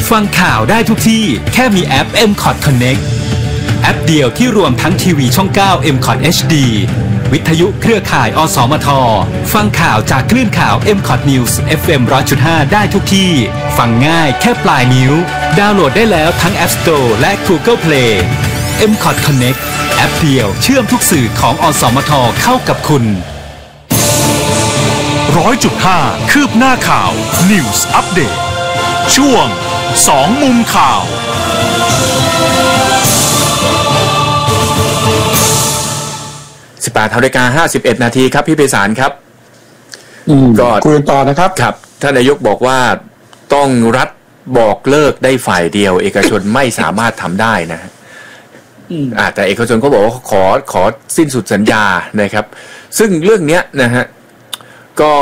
ฟังข่าวได้ทุกที่แค่มีแอป MCOT Connect แอปเดียวที่รวมทั้งทีวีช่อง 9 MCOT HD วิทยุเครือข่ายอสมทฟังข่าวจากคลื่นข่าว MCOT News FM 100.5 ได้ทุกที่ฟังง่ายแค่ปลายนิ้วดาวน์โหลดได้แล้วทั้ง App Store และ Google Play MCOT Connect แอปเดียวเชื่อมทุกสื่อของอสมทเข้ากับคุณ 100.5 คืบหน้าข่าว News Update ช่วง2มุมข่าว 18:51 นาทีครับพี่ไพศาลครับก็คุยต่อนะครับครับท่านนายกบอกว่าต้องรัฐบอกเลิกได้ฝ่ายเดียวเอกชนไม่สามารถทำได้นะแต่เอกชนก็บอกว่าขอสิ้นสุดสัญญานะครับซึ่งเรื่องเนี้ยนะฮะก็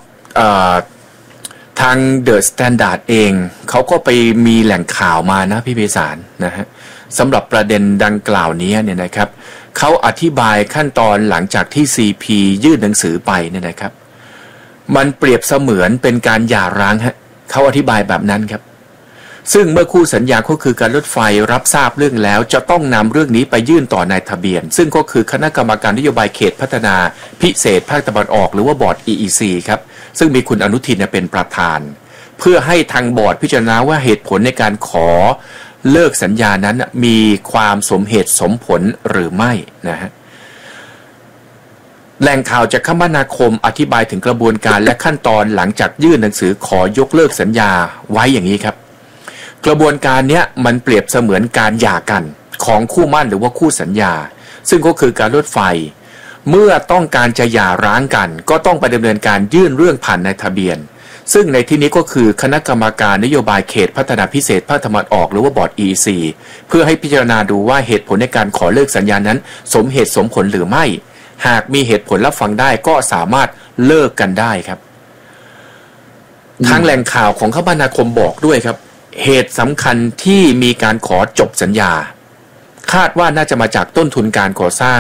ทางเดอะสแตนดาร์ดเองเขาก็ไปมีแหล่งข่าวมานะพี่ไพศาลนะฮะสำหรับประเด็นดังกล่าวนี้เนี่ยนะครับเขาอธิบายขั้นตอนหลังจากที่ CP ยื่นหนังสือไปเนี่ยนะครับมันเปรียบเสมือนเป็นการหย่าร้างฮะเขาอธิบายแบบนั้นครับซึ่งเมื่อคู่สัญญาก็คือการรถไฟรับทราบเรื่องแล้วจะต้องนำเรื่องนี้ไปยื่นต่อนายทะเบียนซึ่งก็คือคณะกรรมการนโยบายเขตพัฒนาพิเศษภาคตะวันออกหรือว่าบอร์ด EEC ครับซึ่งมีคุณอนุทินเป็นประธานเพื่อให้ทางบอร์ดพิจารณาว่าเหตุผลในการขอเลิกสัญญานั้นมีความสมเหตุสมผลหรือไม่นะฮะแหล่งข่าวจากคมนาคมอธิบายถึงกระบวนการและขั้นตอนหลังจากยื่นหนังสือขอยกเลิกสัญญาไว้อย่างนี้ครับกระบวนการนี้มันเปรียบเสมือนการหย่ากันของคู่มั่นหรือว่าคู่สัญญาซึ่งก็คือการรถไฟเมื่อต้องการจะหย่าร้างกันก็ต้องไปดำเนินการยื่นเรื่องผ่านนายทะเบียนซึ่งในที่นี้ก็คือคณะกรรมการนโยบายเขตพัฒนาพิเศษภาคตะวันออกหรือว่าบอร์ด EEC เพื่อให้พิจารณาดูว่าเหตุผลในการขอเลิกสัญญานั้นสมเหตุสมผลหรือไม่หากมีเหตุผลรับฟังได้ก็สามารถเลิกกันได้ครับทางแหล่งข่าวของคมนาคมบอกด้วยครับเหตุสำคัญที่มีการขอจบสัญญาคาดว่าน่าจะมาจากต้นทุนการก่อสร้าง